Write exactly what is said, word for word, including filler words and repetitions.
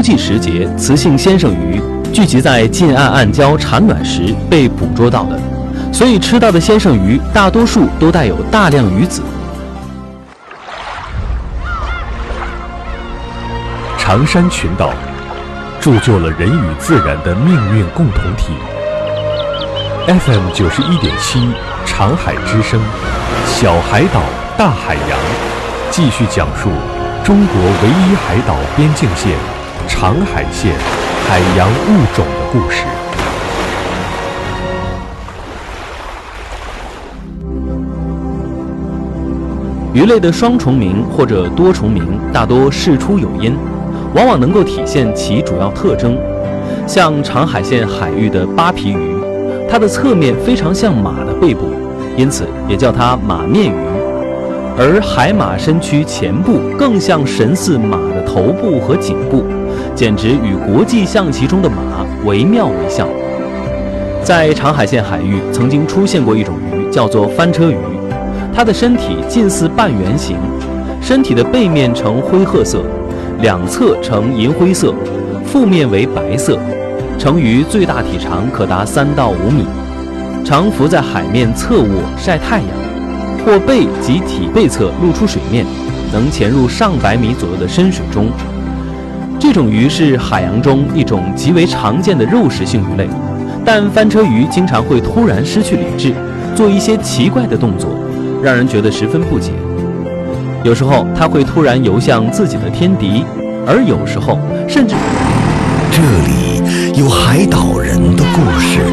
季时节雌性先生鱼聚集在近岸暗礁产卵时被捕捉到的，所以吃到的先生鱼大多数都带有大量鱼子。 长山群岛铸就了人与自然的命运共同体。F M 九十一点七，长海之声，小海岛大海洋，继续讲述中国唯一海岛边境线长海线海洋物种的故事。 鱼类的双重名或者多重名大多事出有因，往往能够体现其主要特征。像长海线海域的巴皮鱼，它的侧面非常像马的背部，因此也叫它马面鱼。而海马身躯前部更像神似马的头部和颈部，简直与国际象棋中的马惟妙惟肖。在长海线海域曾经出现过一种鱼，叫做翻车鱼，它的身体近似半圆形，身体的背面呈灰褐色，两侧呈银灰色，腹面为白色。成鱼最大体长可达三到五米，常浮在海面侧卧晒太阳，或背及体背侧露出水面，能潜入上百米左右的深水中。这种鱼是海洋中一种极为常见的肉食性鱼类，但翻车鱼经常会突然失去理智，做一些奇怪的动作，让人觉得十分不解。有时候它会突然游向自己的天敌，而有时候甚至…… 这里有海岛人的故事，